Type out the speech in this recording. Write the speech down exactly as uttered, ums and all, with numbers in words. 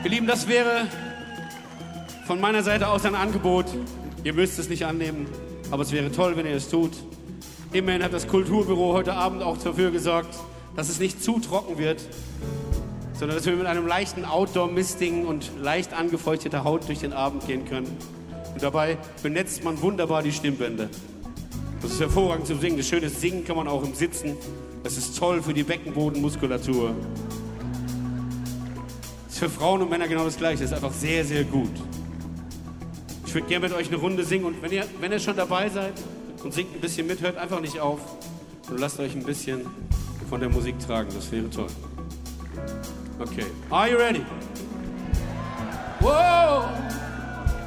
Ihr Lieben, das wäre von meiner Seite aus ein Angebot. Ihr müsst es nicht annehmen, aber es wäre toll, wenn ihr es tut. Immerhin hat das Kulturbüro heute Abend auch dafür gesorgt, dass es nicht zu trocken wird, sondern dass wir mit einem leichten Outdoor-Misting und leicht angefeuchteter Haut durch den Abend gehen können. Und dabei benetzt man wunderbar die Stimmbänder. Das ist hervorragend zum Singen. Das schöne Singen kann man auch im Sitzen. Das ist toll für die Beckenbodenmuskulatur. Das ist für Frauen und Männer genau das Gleiche. Das ist einfach sehr, sehr gut. Ich würde gerne mit euch eine Runde singen. Und wenn ihr, wenn ihr schon dabei seid und singt ein bisschen mit, hört einfach nicht auf und lasst euch ein bisschen von der Musik tragen. Das wäre toll. Okay. Are you ready? Whoa!